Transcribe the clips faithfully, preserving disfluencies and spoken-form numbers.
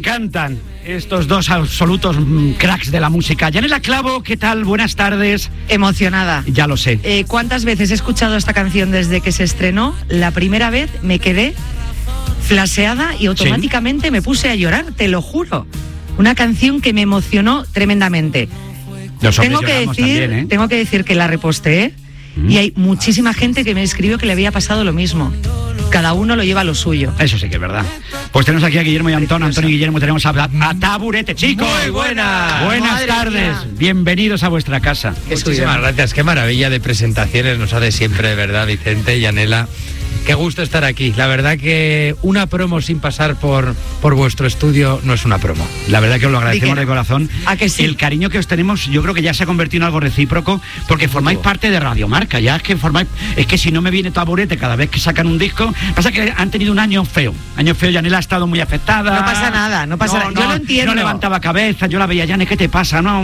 encantan estos dos absolutos cracks de la música. Yanela Clavo, ¿qué tal? Buenas tardes. Emocionada. Ya lo sé. Eh, ¿Cuántas veces he escuchado esta canción desde que se estrenó? La primera vez me quedé flaseada y automáticamente ¿Sí? me puse a llorar, te lo juro. Una canción que me emocionó tremendamente. Los tengo que decir, también, ¿eh? tengo que decir que la reposteé mm. y hay muchísima gente que me escribió que le había pasado lo mismo. Cada uno lo lleva a lo suyo. Eso sí que es verdad. Pues tenemos aquí a Guillermo y Antón. Antonio y Guillermo, tenemos a, a Taburete, chicos. Muy buenas. Buenas Madre tardes. Mía. Bienvenidos a vuestra casa. Muchísimas gracias. Qué maravilla de presentaciones nos hace siempre, ¿verdad, Vicente y Yanela? Qué gusto estar aquí. La verdad que una promo sin pasar por, por vuestro estudio no es una promo. La verdad que os lo agradecemos de corazón. ¿A que sí? El cariño que os tenemos, yo creo que ya se ha convertido en algo recíproco, porque formáis parte de Radiomarca. Ya es que formáis, es que si no me viene Taburete cada vez que sacan un disco, pasa que han tenido un año feo. Año feo, Yanela ha estado muy afectada. No pasa nada, no pasa no, nada. Yo no, lo entiendo. No levantaba cabeza, yo la veía, Yane, ¿qué te pasa? No,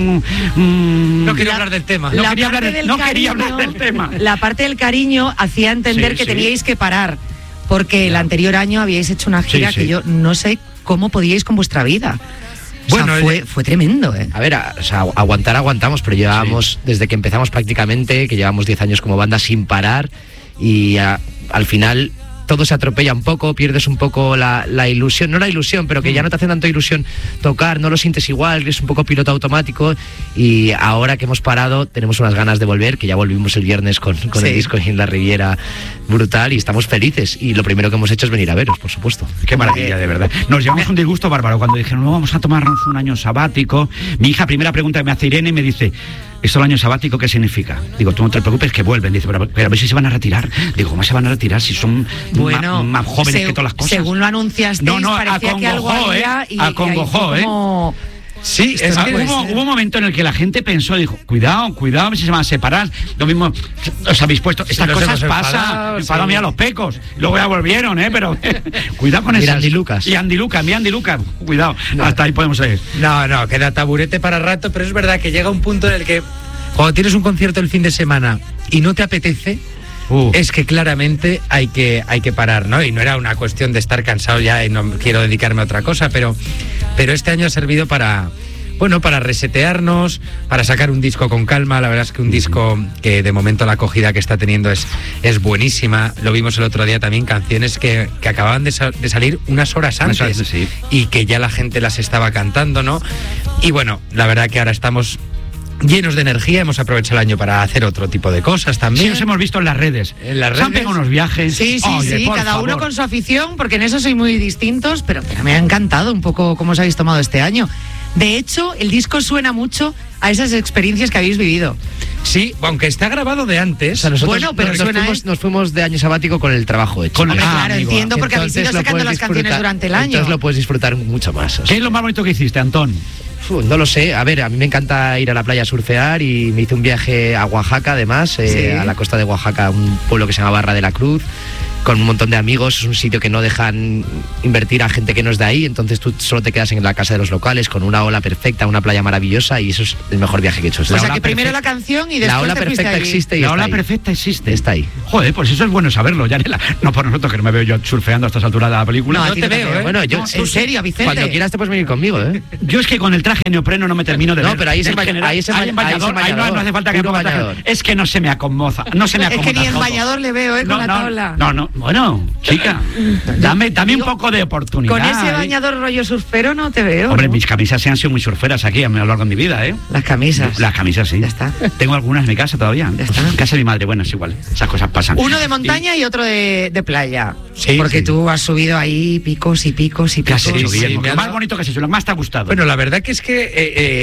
mm, no quería la, hablar del tema. No, quería hablar, del, no cariño, quería hablar del tema. La parte del cariño hacía entender sí, que sí. teníais que parar. Porque el anterior año habíais hecho una gira sí, sí. que yo no sé cómo podíais con vuestra vida. O bueno, sea, fue, fue tremendo, ¿eh? A ver, a, o sea, aguantar, aguantamos, pero llevábamos, sí. desde que empezamos prácticamente, que llevamos diez años como banda sin parar, y a, al final todo se atropella un poco, pierdes un poco la, la ilusión, no la ilusión, pero que ya no te hace tanto ilusión tocar, no lo sientes igual, es un poco piloto automático, y ahora que hemos parado tenemos unas ganas de volver, que ya volvimos el viernes con, con sí. el disco en la Riviera brutal, y estamos felices, y lo primero que hemos hecho es venir a veros, por supuesto. Qué maravilla, de verdad. Nos llevamos un disgusto bárbaro cuando dijeron, no, vamos a tomarnos un año sabático. Mi hija, primera pregunta que me hace Irene, me dice, ¿esto el año sabático qué significa? Digo, tú no te preocupes que vuelven. Dice, pero, pero a ver si se van a retirar. Digo, ¿cómo se van a retirar si son bueno, ma, más jóvenes se, que todas las cosas? Según lo anunciasteis, no, no, parecía que algo había, ¿eh? y, acongojó, y como... ¿eh? Sí, es que pues, hubo, hubo un momento en el que la gente pensó, dijo, cuidado, cuidado, a ver si se van a separar. Lo mismo, os habéis puesto, estas sí, cosas pasan, enfadado sí. mí a los pecos. Luego ya volvieron, ¿eh? Pero cuidado con eso. Y Andy Lucas. Y Andy Lucas, mi Andy Lucas, cuidado, no. hasta ahí podemos ir. No, no, queda Taburete para rato, pero es verdad que llega un punto en el que cuando tienes un concierto el fin de semana y no te apetece, Uh. es que claramente hay que, hay que parar, ¿no? Y no era una cuestión de estar cansado ya y no quiero dedicarme a otra cosa, pero, pero este año ha servido para, bueno, para resetearnos, para sacar un disco con calma. La verdad es que un disco que de momento la acogida que está teniendo es, es buenísima. Lo vimos el otro día también, canciones que, que acababan de, sa- de salir unas horas antes unas horas, sí. y que ya la gente las estaba cantando, ¿no? Y bueno, la verdad que ahora estamos llenos de energía, hemos aprovechado el año para hacer otro tipo de cosas también. Sí, os hemos visto en las redes. En las redes. Se han pegado unos viajes. Sí, sí, Oye, sí, cada favor. uno con su afición, porque en eso soy muy distintos, pero, pero me ha encantado un poco cómo os habéis tomado este año. De hecho, el disco suena mucho a esas experiencias que habéis vivido. Sí, aunque está grabado de antes. O sea, nosotros bueno, pero nos, suena fuimos, nos fuimos de año sabático con el trabajo hecho. Con Hombre, ah, claro, amigo. entiendo, porque habéis ido Entonces sacando lo las puedes canciones disfrutar- durante el año. Entonces lo puedes disfrutar mucho más. O sea. ¿Qué es lo más bonito que hiciste, Antón? Uf, no lo sé, a ver, a mí me encanta ir a la playa a surfear y me hice un viaje a Oaxaca, además, eh, sí. a la costa de Oaxaca, un pueblo que se llama Barra de la Cruz, con un montón de amigos. Es un sitio que no dejan invertir a gente que no es de ahí, entonces tú solo te quedas en la casa de los locales con una ola perfecta, una playa maravillosa, y eso es el mejor viaje que he hecho. O sea, ola que primero perfecta. la canción y después La ola te fuiste perfecta allí. existe y La está ola ahí. perfecta existe. Está ahí. Joder, pues eso es bueno saberlo, Yanela. No por nosotros, que no me veo yo surfeando a estas alturas de la película. No, No a ti te no te veo, veo. ¿eh? Bueno, yo, No, en serio, Vicente. Cuando quieras te puedes venir conmigo, ¿eh? Yo es que con el traje neopreno no me termino de No, ver. pero ahí es Del en ba- general. ahí es en Ahí ba- en bañador, ahí es en ahí no, bañador. no hace falta que Puro ponga traje. bañador. Es que no se me acomoza, no se me Es acomoda que ni en todo. bañador le veo, ¿eh? Con No, la no, tabla. no, no, bueno, chica, dame, dame un poco de oportunidad. Con ese ¿eh? bañador rollo surfero no te veo. Hombre, ¿no? mis camisas se han sido muy surferas aquí a lo largo de mi vida, ¿eh? Las camisas. Las camisas, sí. Ya está. Tengo algunas en mi casa todavía. Ya está. En casa de mi madre, bueno, es igual. Esas cosas pasan. Uno de montaña y, y otro de, de playa. Sí, Porque sí. tú has subido ahí picos y picos y ¿Qué has picos. hecho, sí, Guillermo? me Lo ha más dado- bonito que has hecho, lo que más te ha gustado. Bueno, la verdad que es que eh,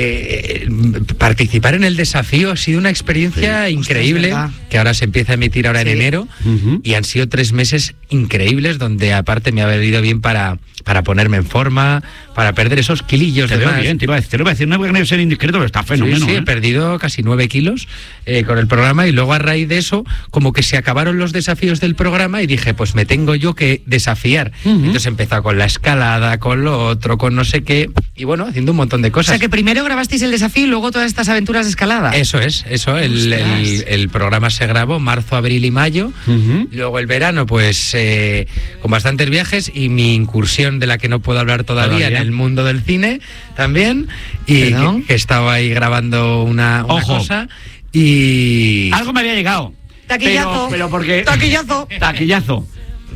eh, participar en el desafío ha sido una experiencia Sí, increíble, ostras, que ahora se empieza a emitir ahora Sí. en enero, Ujú. y han sido tres meses increíbles donde aparte me ha venido bien para, para ponerme en forma, para perder esos kilillos Te de veo más. bien, te iba a decir, te lo iba a decir, no voy a ser indiscreto, pero está Sí, fenómeno. sí, ¿eh? he perdido casi nueve kilos eh, con el programa, y luego a raíz de eso, como que se acabaron los desafíos del programa y dije, pues me tengo yo que desafiar. Ujú. Entonces he empezado con la escalada, con lo otro, con no sé qué, y bueno, haciendo un montón de O cosas. sea que primero grabasteis el desafío y luego todas estas aventuras de escalada. Eso es, eso, el, el, el programa se grabó marzo, abril y mayo. Ujú. Luego el verano, pues eh, con bastantes viajes, y mi incursión cuestión de la que no puedo hablar todavía, ¿Todavía? en el mundo del cine también, y que, que he estado ahí grabando una, una Ojo. cosa y... Algo me había llegado. Taquillazo. Pero, pero porque... Taquillazo. Taquillazo.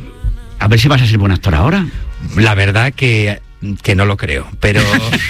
A ver si vas a ser buen actor ahora. La verdad que, que no lo creo, pero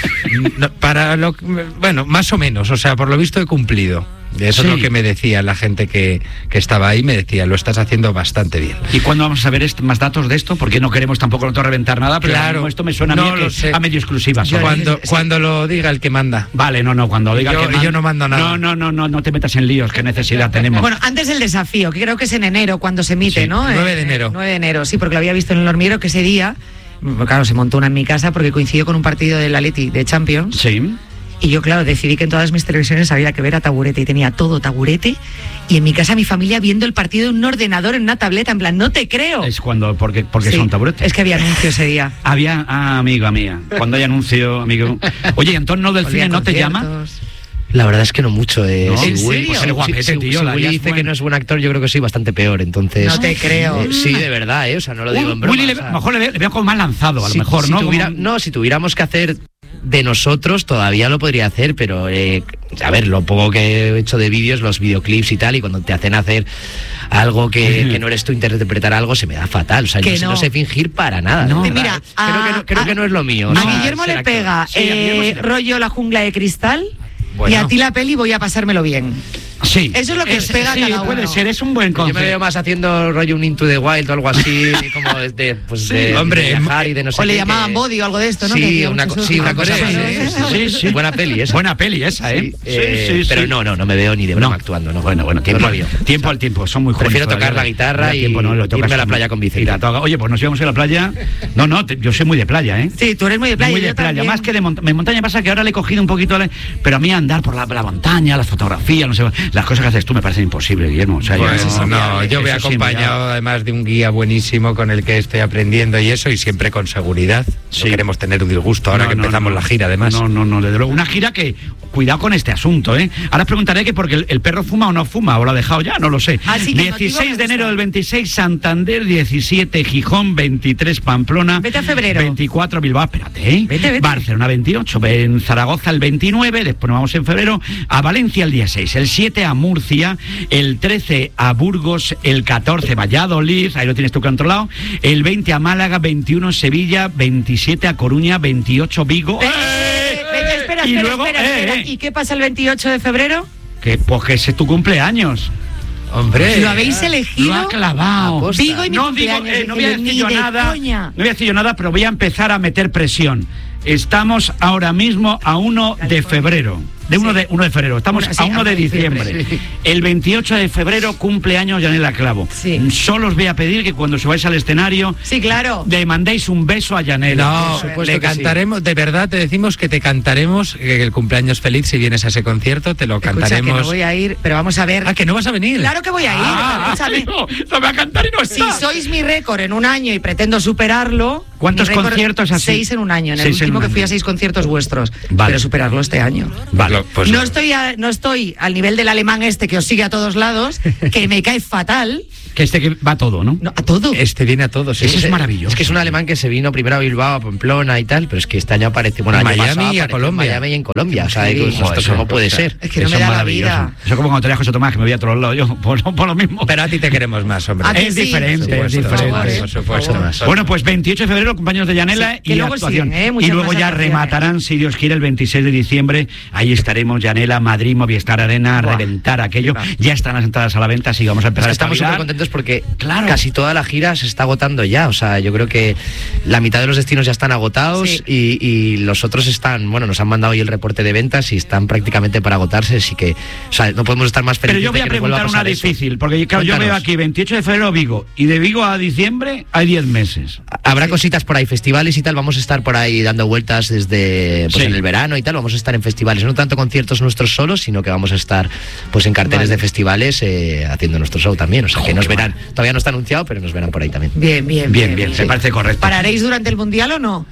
no, para lo bueno, más o menos, o sea, por lo visto he cumplido. Eso Sí. es lo que me decía la gente que, que estaba ahí, me decía, lo estás haciendo bastante bien. ¿Y cuándo vamos a saber est- más datos de esto? Porque no queremos tampoco no reventar nada, pero Claro, ahora mismo esto me suena a no mí a, lo que- sé. a medio exclusiva. Yo- solo. Cuando, sí. cuando lo diga el que manda. Vale, no, no, cuando diga Yo- que man- yo no mando nada. No, no, no, no, no te metas en líos, qué necesidad tenemos. Bueno, antes el desafío, que creo que es en enero cuando se emite, Sí, ¿no? nueve Eh, de enero. nueve de enero, sí, porque lo había visto en el hormiguero que ese día, mm, claro, se montó una en mi casa porque coincidió con un partido del Atleti de Champions. Sí. Y yo, claro, decidí que en todas mis televisiones había que ver a Taburete y tenía todo Taburete. Y en mi casa mi familia viendo el partido en un ordenador, en una tableta, en plan, no te creo. Es cuando, porque, porque Sí, son taburetes. Es que había anuncio ese día. Había, ah, amiga mía, cuando hay anuncio, amigo. Oye, ¿y Antonio del Olía cine no te conciertos. llama? La verdad es que no mucho. Eh, ¿No? si ¿En Will- serio? pues, Pues el guapete, si- si- tío, si la Willy harías dice buen- que no es buen actor, yo creo que soy bastante peor, entonces... No te creo. Eh, sí, de verdad, ¿eh? O sea, no lo digo en broma. Willy, le, o sea, mejor le, ve- le veo como más lanzado, a lo si- mejor, si ¿no? tuviera- Como- no, si tuviéramos que hacer de nosotros, todavía lo podría hacer, pero, eh, a ver, lo poco que he hecho de vídeos, los videoclips y tal, y cuando te hacen hacer algo que, que no eres tú, interpretar algo, se me da fatal. O sea, Que no, sé- no. no sé fingir para nada. No. de verdad, Mira, ¿eh? creo, que no, creo a- que no es lo mío. o A sea, Guillermo ser le actor. pega Sí, a Guillermo eh, sí le- rollo La jungla de cristal Bueno. y a ti la peli voy a pasármelo bien. Sí. Eso es lo que os pega a sí, cada puede uno. ser, es un buen Yo me concepto. veo más haciendo rollo un Into the Wild o algo así, como de, pues de, hombre, de viajar y de no sé O le qué, llamaban que- Body o algo de esto, ¿no? Sí, Que hacía una, muchos co- sí, una usos. cosa así. Hombre, Sí, sí, sí. Buena peli esa. Buena peli esa, ¿eh? Sí, eh, pero no, no, no me veo ni de broma actuando, no. Bueno, bueno, No tiempo, me veo. tiempo al tiempo, son muy jóvenes. Prefiero todavía, tocar la ¿verdad? guitarra Ya y tiempo, no, lo tocas irme a la con- playa con Vicente. y la toca- Oye, pues nos íbamos a la playa. No, no, te- yo soy muy de playa, ¿eh? Sí, tú eres muy de playa. Muy yo de playa, también. más que de montaña. De montaña pasa que ahora le he cogido un poquito, la- pero a mí andar por la, la montaña, las fotografías, no sé, las cosas que haces tú me parecen imposibles, Guillermo. O sea, yo- Pues eso- no, yo voy eso sí me acompañado llama. además de un guía buenísimo con el que estoy aprendiendo y eso, y siempre con seguridad. Sí. No queremos tener un disgusto ahora No, que no, empezamos no. la gira, además. No, no, no, desde luego. Una gira que, cuidado con este asunto, ¿eh? Ahora os preguntaré que porque el, el perro fuma o no fuma, o lo ha dejado ya, no lo sé. Ah, sí, que el motivo dieciséis me de enero gusta. del veintiséis, Santander, diecisiete, Gijón, veintitrés, Pamplona. Vete a febrero. veinticuatro, Bilbao, espérate, ¿eh? Vete, vete. Barcelona, veintiocho, en Zaragoza el veintinueve, después nos vamos en febrero, a Valencia el día seis, el siete a Murcia, el trece a Burgos, el catorce Valladolid, ahí lo tienes tú controlado, el veinte a Málaga, veintiuno Sevilla, veintisiete a Coruña, veintiocho Vigo. Eh, ¡Eh! Vete, espera, Y espera, luego, espera, eh, espera. eh. ¿Y qué pasa el veintiocho de febrero? Que, pues que ese es tu cumpleaños. Hombre, ¿Lo habéis elegido? Lo ha clavado. Aposta. Vigo y mi No digo, cumpleaños. eh, no voy a dije yo, decir ni yo de nada. coña. No voy a decir yo nada, pero voy a empezar a meter presión. Estamos ahora mismo a uno de California. febrero. De uno, Sí. de uno de febrero. Estamos Bueno, sí, a uno de diciembre. sí. El veintiocho de febrero cumpleaños Yanela Clavo. Sí. Solo os voy a pedir que cuando subáis al escenario Sí, claro. le mandéis un beso a Yanela. no, Por supuesto le que sí. cantaremos, de verdad te decimos que te cantaremos eh, el cumpleaños feliz si vienes a ese concierto, te lo Escucha, que cantaremos. no voy a ir, pero vamos a ver. Ah, que no vas a venir. Claro que voy a ir. Ah, escúchame. no, no me va a cantar y no Si está. sois mi récord en un año y pretendo superarlo. ¿Cuántos mi récord- conciertos así? Seis en un año. En el Seis en último un que fui año. a seis conciertos vuestros. Vale. Pero superarlo este año. Vale, Pues no no. estoy a- no estoy al nivel del alemán este que os sigue a todos lados, que me cae fatal. que este que va todo, ¿no? No, a todo. Este viene a todos. sí. Ese es Eh, maravilloso. Es que es un alemán que se vino primero a Bilbao, a Pamplona y tal, pero es que este año apareció, bueno, el año Miami pasado y a apareció en Colombia. Miami y en Colombia. O sea, Sí. digo, esto Joder, cómo eso, puede o sea, ser. Es que no Eso me da la maravilloso. vida. Eso como cuando traía a José Tomás, que me voy a otro lado yo, por, por lo mismo. Pero a ti te queremos más, hombre. ¿A que es sí? diferente, Por es supuesto, diferente. por supuesto. Por favor. Bueno, pues veintiocho de febrero, compañeros de Yanela, Sí, que y luego actuación. siguen, ¿eh? y Muchas luego más ya actuaciones. rematarán, si Dios quiere, el veintiséis de diciembre. Ahí estaremos, Yanela, Madrid, Movistar Arena, a Buah. reventar aquello. Viva. Ya están las entradas a la venta, así que vamos a Es empezar que a estamos súper espabilar. contentos porque Claro. casi toda la gira se está agotando ya. O sea, yo creo que la mitad de los destinos ya están agotados Sí. y, y los otros están, bueno, nos han mandado hoy el reporte de ventas y están prácticamente para agotarse, así que, o sea, no podemos estar más Pero felices yo voy de a que nos vuelva preguntar pasar una eso. difícil, porque claro, yo veo Cuéntanos. aquí veintiocho de febrero Vigo, y de Vigo a diciembre hay diez meses. Habrá cositas por ahí, festivales y tal, vamos a estar por ahí dando vueltas desde pues, Sí. en el verano y tal, vamos a estar en festivales, no tanto conciertos nuestros solos, sino que vamos a estar pues en carteles Vale. de festivales eh, haciendo nuestro show también, o sea, que nos verán, todavía no está anunciado, pero nos verán por ahí también. Bien, bien, Bien, bien, sí. me parece correcto. ¿Pararéis durante el mundial o no?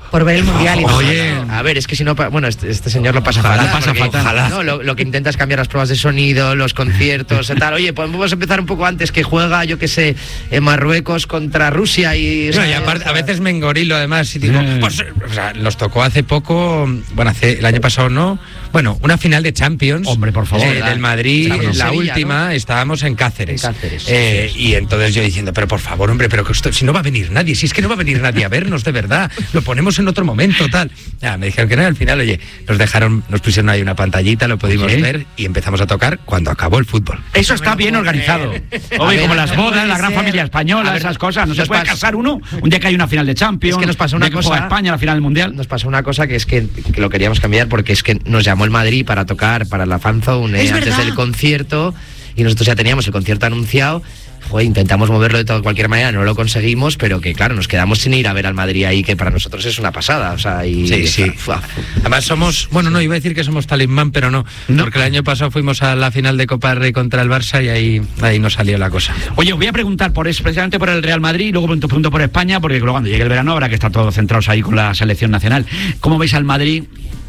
por ver el Mundial. Ojo, y oye, A ver, es que si no, pa- bueno, este, este señor lo pasa Ojalá, fatal. pasa porque, fatal. ojalá. No, lo, lo que intenta es cambiar las pruebas de sonido, los conciertos y tal. Oye, podemos empezar un poco antes, que juega, yo qué sé, en Marruecos contra Rusia y... No, y aparte, a veces me engorilo además y digo, Mm. pues, o sea, nos tocó hace poco, bueno, hace el año pasado no, bueno, una final de Champions. Hombre, por favor. eh, del Madrid, Estábamos en la Sevilla, última, ¿no? estábamos en Cáceres. En Cáceres, Eh, sí, y entonces yo diciendo, pero por favor, hombre, pero que esto, si no va a venir nadie, si es que no va a venir nadie a vernos, de verdad, lo ponemos en otro momento, tal. Ya, me dijeron que no, y al final, oye, nos dejaron, nos pusieron ahí una pantallita, lo pudimos ¿Sí? ver y empezamos a tocar cuando acabó el fútbol. Eso está bien organizado. Oye, como las bodas, la gran familia española, esas cosas. No se nos puede pasa- casar uno un día que hay una final de Champions. Es que nos pasó un una día que juega cosa- España, la final del Mundial. Nos pasó una cosa que es que, que lo queríamos cambiar, porque es que nos llamó el Madrid para tocar para la fanzone Es eh, antes verdad. del concierto, y nosotros ya teníamos el concierto anunciado. Joder, intentamos moverlo de toda cualquier manera, no lo conseguimos, pero que claro, nos quedamos sin ir a ver al Madrid ahí, que para nosotros es una pasada, o sea, y Sí, sí. Fua. Además somos, bueno, no iba a decir que somos talismán, pero no, No. porque el año pasado fuimos a la final de Copa del Rey contra el Barça y ahí, ahí nos salió la cosa. Oye, os voy a preguntar por eso, precisamente por el Real Madrid, y luego pregunto, pregunto por España, porque luego cuando llegue el verano habrá que estar todos centrados ahí con la selección nacional. ¿Cómo veis al Madrid?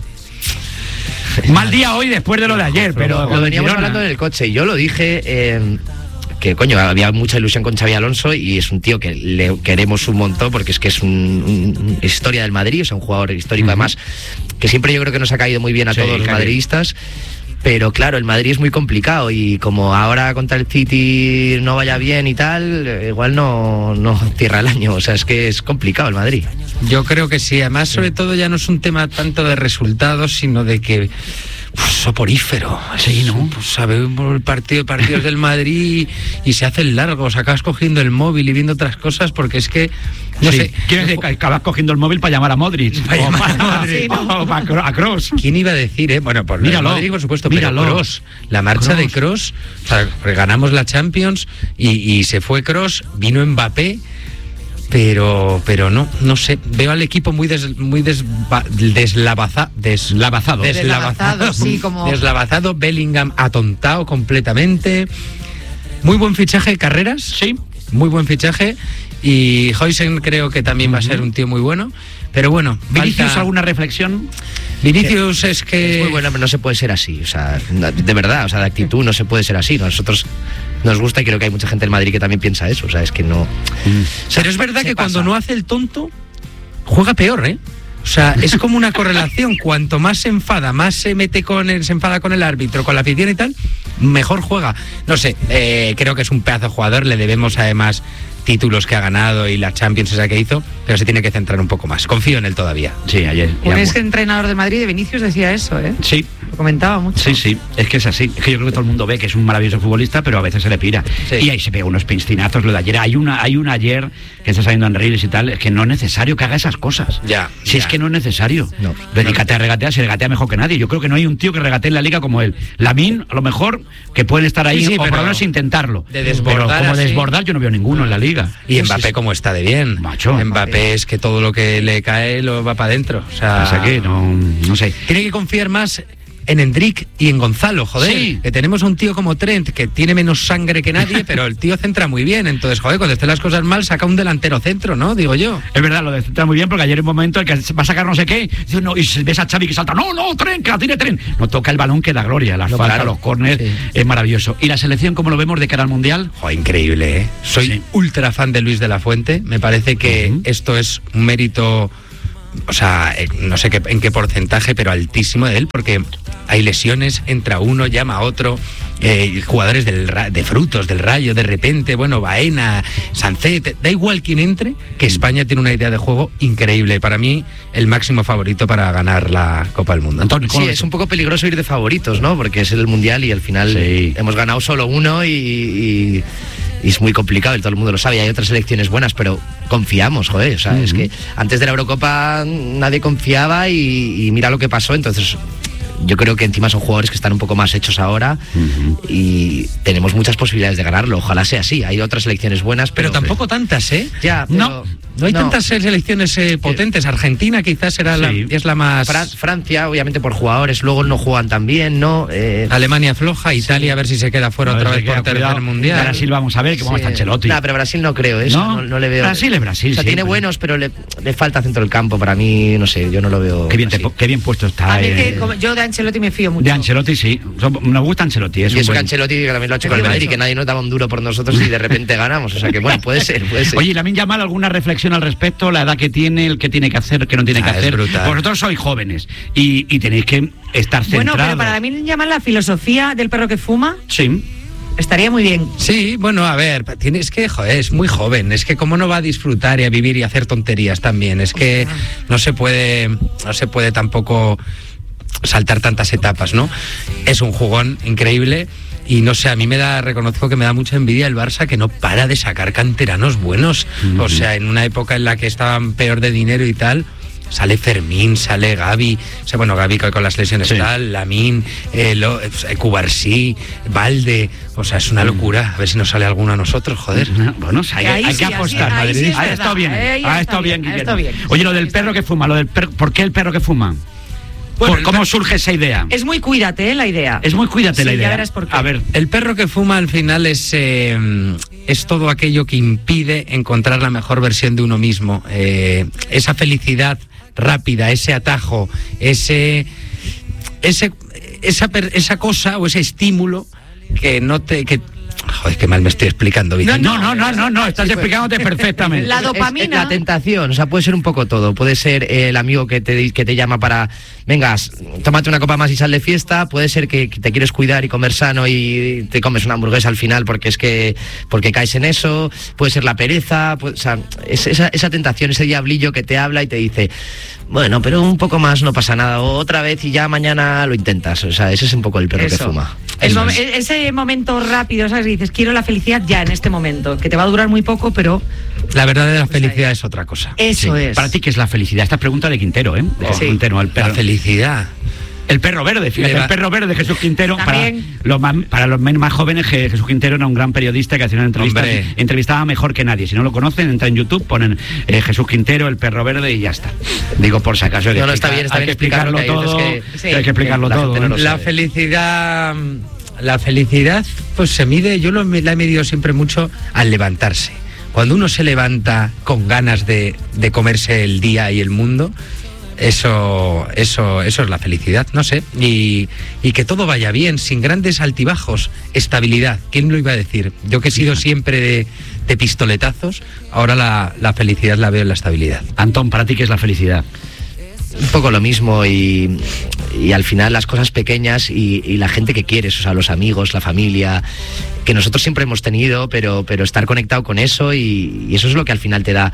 Mal día hoy después de lo de ayer, pero lo con veníamos Girona. hablando en el coche y yo lo dije, eh, que coño, había mucha ilusión con Xabi Alonso y es un tío que le queremos un montón porque es que es un, un- historia del Madrid, es un jugador histórico. Ujú. Además, que siempre yo creo que nos ha caído muy bien a Sí, todos los cae. madridistas. Pero claro, el Madrid es muy complicado y como ahora contra el City no vaya bien y tal, eh, igual no, no cierra el año. O sea, es que es complicado el Madrid. Yo creo que sí, además sobre todo ya no es un tema tanto de resultados, sino de que pues, soporífero. Sí, ¿no? Pues sabemos el partido, partidos del Madrid y, y se hacen largos, acabas cogiendo el móvil y viendo otras cosas porque es que, no Sí. sé, Quiero decir, que acabas cogiendo el móvil para llamar a Modric. Para o llamar a para- Modric. o para Cro- a Kroos. ¿quién iba a decir, eh? Bueno, por Míralo, Madrid, por supuesto, míralo. pero Kroos, la marcha Kroos. de Kroos, o sea, ganamos la Champions y, y se fue Kroos, vino Mbappé, pero pero no, no sé, veo al equipo muy des, muy desva- deslavaza- Deslavazado. Deslavazado, sí, como- deslavazado, Bellingham atontado completamente. Muy buen fichaje, Carreras. Sí. Muy buen fichaje. Y Huijsen creo que también va a ser un tío muy bueno. Pero bueno, Vinicius, falta- ¿alguna reflexión? Vinicius es que... Es muy bueno, pero no se puede ser así. O sea, de verdad, o sea, de actitud no se puede ser así. Nosotros nos gusta y creo que hay mucha gente en Madrid que también piensa eso. O sea, es que no. O sea, Pero es verdad se que pasa. cuando no hace el tonto, juega peor, ¿eh? O sea, es como una correlación. Cuanto más se enfada, más se mete con el, se enfada con el árbitro, con la afición y tal, mejor juega. No sé, eh, creo que es un pedazo de jugador. Le debemos además títulos que ha ganado y la Champions esa que hizo, pero se tiene que centrar un poco más. Confío en él todavía. Sí, ayer. Un ya- ex entrenador de Madrid, de Vinicius, decía eso, ¿eh? Sí. Lo comentaba mucho. Sí, sí, es que es así. Es que yo creo que todo el mundo ve que es un maravilloso futbolista, pero a veces se le pira. Sí. Y ahí se pega unos piscinazos lo de ayer. Hay una, hay una ayer que está saliendo en reels y tal, es que no es necesario que haga esas cosas. Ya, Si ya. es que no es necesario. No. Dedícate a regatear, se regatea mejor que nadie. Yo creo que no hay un tío que regatee en la liga como él. Lamín, a lo mejor, que pueden estar ahí, Sí, sí, o por pero lo menos intentarlo. de desbordar pero como así. desbordar, yo no veo ninguno en la liga. Y Mbappé como está de bien. Macho. Mbappé es que todo lo que le cae lo va para adentro. O sea, O sea que no, no sé. tiene que confiar más en Endrick y en Gonzalo, joder. Sí. Que tenemos a un tío como Trent que tiene menos sangre que nadie, pero el tío centra muy bien. Entonces, joder, cuando estén las cosas mal, saca un delantero centro, ¿no? Digo yo. Es verdad, lo de centrar muy bien, porque ayer en un momento el que va a sacar no sé qué, dice, no, y ves a Xavi que salta, no, no, tren, que la tiene tren. No toca el balón que da gloria, las No, faltas, claro. los córneres, Sí. es maravilloso. ¿Y la selección cómo lo vemos de cara al Mundial? Joder, increíble, ¿eh? Soy Sí. ultra fan de Luis de la Fuente. Me parece que Ujú. esto es un mérito, o sea, eh, no sé qué, en qué porcentaje, pero altísimo de él, porque hay lesiones, entra uno, llama a otro, eh, jugadores del, Ra- de Frutos, del Rayo, de repente, bueno, Baena, Sancet, da igual quién entre, que España tiene una idea de juego increíble. Para mí, el máximo favorito para ganar la Copa del Mundo. Antonio, ¿cómo Sí, lo es ves? un poco peligroso ir de favoritos, ¿no? Porque es el Mundial y al final Sí. hemos ganado solo uno y, y- y es muy complicado y todo el mundo lo sabe. Y hay otras selecciones buenas, pero confiamos, joder. O sea, Ujú. es que antes de la Eurocopa nadie confiaba y, y mira lo que pasó. Entonces, yo creo que encima son jugadores que están un poco más hechos ahora Ujú. y tenemos muchas posibilidades de ganarlo. Ojalá sea así. Hay otras selecciones buenas, Pero pero... tampoco tantas, ¿eh? Ya, pero... No. No hay No. tantas selecciones eh, potentes. Argentina quizás será Sí. la, es la más... Fran- Francia, obviamente por jugadores, luego no juegan tan bien, ¿no? Eh, Alemania floja, Italia a ver si se queda fuera A ver otra si vez por queda, tercer cuidado. mundial. Brasil vamos a ver que cómo sí. está Ancelotti. No, pero Brasil no creo, eso ¿No? no, no le veo. Brasil es Brasil, O sea, sí, tiene pero- buenos, pero le, le falta centro del campo. Para mí, no sé, yo no lo veo. Qué bien, te así. po- qué bien puesto está. A mí eh, que, como- yo de Ancelotti me fío mucho. de Ancelotti, sí. So- Nos gusta Ancelotti. Es Y un eso que buen- Ancelotti que también lo ha hecho Te con el digo Madrid, eso. que nadie nos daba un duro por nosotros y de repente ganamos. O sea que bueno, puede ser, puede ser. Oye, Lamine Yamal, ¿alguna reflexión al respecto? La edad que tiene, el que tiene que hacer, el que no tiene que Ah, es hacer. brutal. Vosotros sois jóvenes y, y tenéis que estar centrados. Bueno, pero para mí llaman la filosofía del perro que fuma, Sí. estaría muy bien. Sí, bueno, a ver, tienes que, joder, es muy joven, es que cómo no va a disfrutar y a vivir y a hacer tonterías también, es que no se puede, no se puede tampoco saltar tantas etapas, ¿no? Es un jugón increíble y no sé, a mí me da, reconozco que me da mucha envidia el Barça que no para de sacar canteranos buenos, Mm. o sea, en una época en la que estaban peor de dinero y tal. Sale Fermín, sale Gavi, o sea, bueno, Gavi con con las lesiones Sí. tal, Lamine, eh, lo- eh, Cubarsí, Valde, o sea, es una locura. A ver si nos sale alguno a nosotros, joder. Bueno, hay, Ahí hay sí, que ahí apostar. sí, ahí sí es ha verdad, estado bien, ahí ha está estado bien, bien, ahí Guillermo. está bien. Oye, lo Ahí del está perro bien. que fuma, lo del perro, ¿por qué el perro que fuma? Bueno, ¿Por el ¿Cómo per- surge esa idea? Es muy cuídate, ¿eh? La idea. Es muy cuídate Sí, la ya idea. verás por qué. A ver, El perro que fuma al final es, eh, es todo aquello que impide encontrar la mejor versión de uno mismo. Eh, esa felicidad rápida, ese atajo, ese, ese, esa, per- esa cosa o ese estímulo que no te... Que, joder, qué mal me estoy explicando, Vicente. no, no, no, no, no, estás explicándote perfectamente. La Es- es dopamina. la tentación, o sea, puede ser un poco todo. Puede ser eh, el amigo que te, que te llama para, vengas, tómate una copa más y sal de fiesta. Puede ser que te quieres cuidar y comer sano y te comes una hamburguesa al final porque es que porque caes en eso. Puede ser la pereza, puede- o sea, es esa, esa tentación, ese diablillo que te habla y te dice, bueno, pero un poco más no pasa nada, o otra vez y ya mañana lo intentas. O sea, ese es un poco el perro Eso. que fuma. El Eso mom- es. e- ese momento rápido, ¿sabes? Y dices, quiero la felicidad ya en este momento, que te va a durar muy poco, pero La verdadera felicidad es otra cosa. eso Sí. es. Para ti, ¿qué es la felicidad? Esta pregunta de Quintero, ¿eh? De Jesús Sí. Quintero, el La perro. felicidad. El perro verde, fíjate, Le va- el perro verde de Jesús Quintero. Para También. los, más, para los men- más jóvenes, que Jesús Quintero era un gran periodista que hacía una entrevista. Hombre. Entrevistaba mejor que nadie. Si no lo conocen, entra en YouTube, ponen eh, Jesús Quintero, el perro verde y ya está. Digo por si acaso. hay que No, no, está explicar- bien, está hay bien que explicarlo explicarlo, que hay todo. veces que- que hay que explicarlo la todo. gente no ¿eh? lo La sabe. felicidad, la felicidad, pues se mide, yo lo, la he medido siempre mucho al levantarse. Cuando uno se levanta con ganas de, de comerse el día y el mundo, eso, eso, eso es la felicidad, no sé. Y, y que todo vaya bien, sin grandes altibajos, estabilidad. ¿Quién lo iba a decir? Yo que he sido siempre de, de pistoletazos, ahora la, la felicidad la veo en la estabilidad. Antón, para ti, ¿qué es la felicidad? Un poco lo mismo y, y al final las cosas pequeñas y, y la gente que quieres, o sea, los amigos, la familia, que nosotros siempre hemos tenido, pero, pero estar conectado con eso y, y eso es lo que al final te da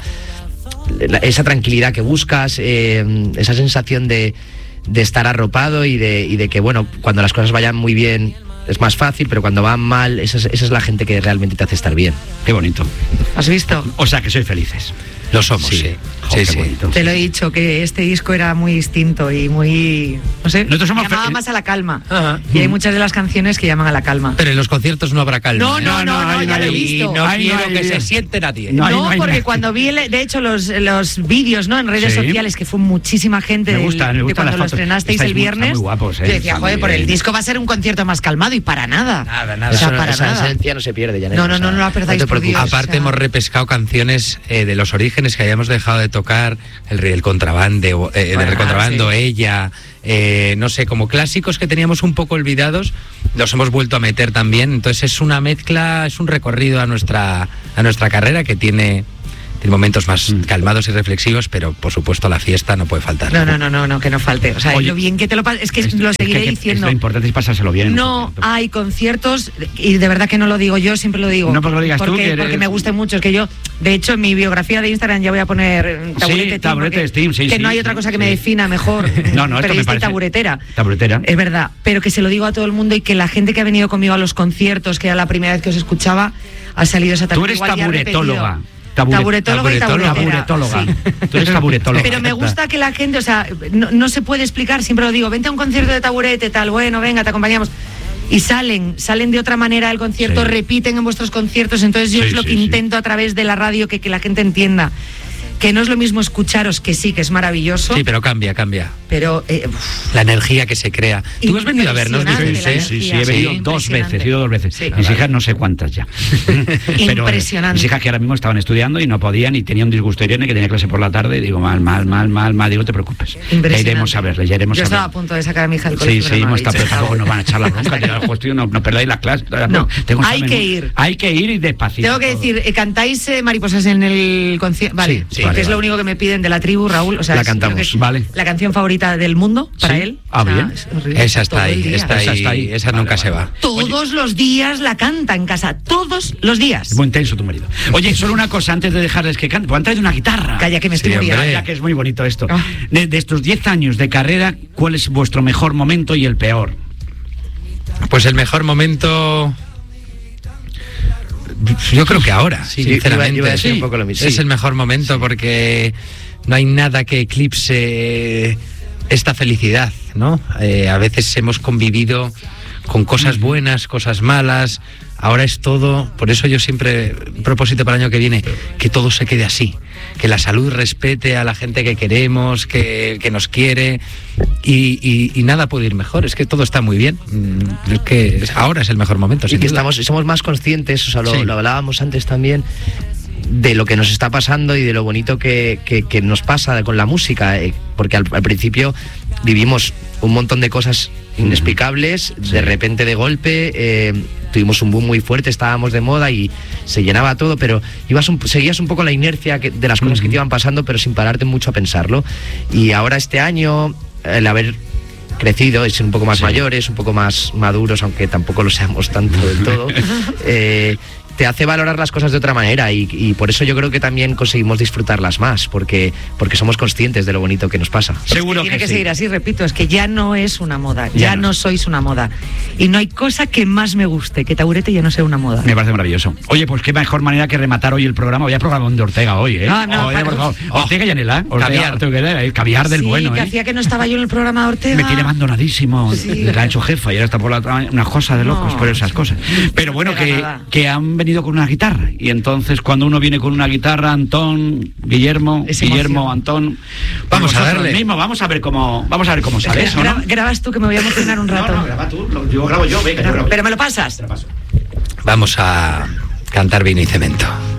la- esa tranquilidad que buscas, eh, esa sensación de, de estar arropado y de, y de que, bueno, cuando las cosas vayan muy bien es más fácil, pero cuando van mal, esa es, esa es la gente que realmente te hace estar bien. Qué bonito. ¿Has visto? O sea, que sois felices. Lo somos, Sí. sí. Jo, Sí, qué sí. bonito. Te lo he dicho, que este disco era muy distinto y muy... No sé, Nosotros somos llamaba fe- más a la calma. Ajá. Y hay muchas de las canciones que llaman a la calma. Pero en los conciertos no habrá calma. No, ¿eh? no, no, no, ahí ya lo he hay- visto. Y no Ahí quiero hay- que se siente nadie. No, ahí No, hay porque nada. cuando vi, el- de hecho, los, los vídeos, ¿no? En redes Sí. sociales, que fue muchísima gente Me del- gustan, me de gustan cuando las lo fotos. estrenasteis Estáis el muy- viernes. están muy guapos, ¿eh? Yo decía, Están joder, muy por el bien. disco va a ser un concierto más calmado y para nada. Nada, nada. O sea, Eso- para esa nada. esencia no se pierde, Janet, No, no, o sea, no, no la perdáis, te por preocupes. Dios. Aparte o sea- hemos repescado canciones eh, de los orígenes que habíamos dejado de tocar, El Rey del Contrabando, eh, Bueno, del Contrabando, sí. Ella, eh, no sé, como clásicos que teníamos un poco olvidados, los hemos vuelto a meter también. Entonces es una mezcla, es un recorrido a nuestra, a nuestra carrera que tiene, tiene momentos más Mm. calmados y reflexivos, pero por supuesto la fiesta no puede faltar. No, no, no, no, no, que no falte. O sea, Oye, lo bien que te lo pasas. Es que Es- lo es seguiré que- que- diciendo. es lo importante es pasárselo bien. en un No concierto. hay conciertos, y de verdad que no lo digo yo, siempre lo digo. No porque lo digas tú, porque, que eres- porque me gusta mucho. Es que yo, de hecho, en mi biografía de Instagram ya voy a poner eh, taburete, Sí, Team, taburete porque- Steam, sí, que sí, no hay sí, otra cosa que me sí. defina mejor. No, no, esto me periodista y parece- taburetera. Taburetera. Es verdad, pero que se lo digo a todo el mundo y que la gente que ha venido conmigo a los conciertos, que era la primera vez que os escuchaba, ha salido esa Tú eres igual ya ha repetido. taburetóloga. Tabure- Taburetóloga y taburetera. Taburetóloga. Sí. Tú eres taburetóloga. Pero me gusta que la gente, o sea, no, no se puede explicar, siempre lo digo, vente a un concierto de taburete, tal, bueno, venga, te acompañamos. Y salen, salen de otra manera del concierto, Sí. repiten en vuestros conciertos, entonces yo Sí, es lo sí, que sí. intento a través de la radio que, que la gente entienda. que no es lo mismo escucharos, que sí, que es maravilloso. Sí, pero cambia, cambia. Pero eh, uf, la energía que se crea. ¿Tú has venido a vernos? Impresionante Dices, la Sí, ¿eh? sí, sí, energía, he venido sí, dos impresionante. veces, he ido dos veces. Sí. Mis hijas no sé cuántas ya. Pero Impresionante. mis hijas que ahora mismo estaban estudiando y no podían y tenían un disgusto Irene que tenía clase por la tarde y digo, mal, mal, mal, mal, mal, digo, no te preocupes. Ya iremos a verles, ya iremos Yo a estaba a verles. punto de sacar a mi hija del Sí, colegio. sí, pero no hemos lo estado, he pero hecho. tampoco nos van a echar la bronca, tío, cuestión, no, no perdáis la clase. No, Tengo un hay examen, que ¿no? ir. Hay que ir y despacito. Tengo que decir, eh, ¿cantáis eh, Mariposas en el concierto? Vale, Sí, sí, porque vale, es vale. lo único que me piden de la tribu, Raúl. O sea, La es- creo cantamos, que es vale. La canción favorita del mundo para Sí. él. Ah, O sea, bien. es horrible. Esa está Todo el ahí, día. está ahí, Esa está ahí. esa Vale, nunca vale. se va. Todos los días la canta en casa, todos los días. Es muy intenso tu marido. Oye, solo una cosa antes de dejarles que canten. Pues han traído una guitarra. Calla, que me estoy Sí, muriendo. hombre. Mira que es muy bonito esto. Ah. De, de estos diez años de carrera, ¿cuál es vuestro mejor momento y el peor? Pues el mejor momento. Yo creo que ahora, Sí, sinceramente. iba- iba a decir Sí, un poco lo mismo. Es Sí. el mejor momento porque no hay nada que eclipse esta felicidad, ¿no? Eh, a veces hemos convivido con cosas buenas, cosas malas. Ahora es todo, por eso yo siempre propósito para el año que viene, que todo se quede así, que la salud respete a la gente que queremos, que, que nos quiere y, y- y nada puede ir mejor, es que todo está muy bien, Mm, es que ahora es el mejor momento. Y sin que duda. estamos, somos más conscientes, o sea, lo, Sí. lo hablábamos antes también, de lo que nos está pasando y de lo bonito que, que- que nos pasa con la música, eh, porque al, al principio vivimos un montón de cosas inexplicables, de repente de golpe eh, tuvimos un boom muy fuerte, estábamos de moda y se llenaba todo, pero ibas un- seguías un poco la inercia que- de las cosas que te iban pasando, pero sin pararte mucho a pensarlo. Y ahora este año, el haber crecido y ser un poco más Sí. mayores, un poco más maduros, aunque tampoco lo seamos tanto del todo, eh, te hace valorar las cosas de otra manera y, y por eso yo creo que también conseguimos disfrutarlas más, porque, porque somos conscientes de lo bonito que nos pasa. Seguro Tiene que, que, sí. seguir así, repito, es que ya no es una moda, Ya ya, no. no. sois una moda. Y no hay cosa que más me guste que Taburete ya no sea una moda. Me parece maravilloso. Oye, pues qué mejor manera que rematar hoy el programa. Voy a programar de Ortega hoy, ¿eh? No, no, Oye, para- por favor. Ortega y Anela. Ortega, Caviar. Ortega, el caviar del Sí, bueno, que ¿eh? hacía que no estaba yo en el programa de Ortega. Me tiene abandonadísimo. Sí. La ha hecho jefa y ahora está por la otra. Una cosa de locos No. por esas cosas. Pero bueno, Era que, nada. que han venido con una guitarra. Y entonces, cuando uno viene con una guitarra, Antón, Guillermo, Es Guillermo, emoción. Antón. Vamos a vosotros darle. mismo, vamos a ver cómo, vamos a ver cómo sale eso, ¿no? Gra- grabas tú que me voy a emocionar un rato. No, no, graba tú. lo- Yo grabo yo, venga, yo grabo. Pero me lo pasas. Te lo paso. Vamos a cantar vino y cemento.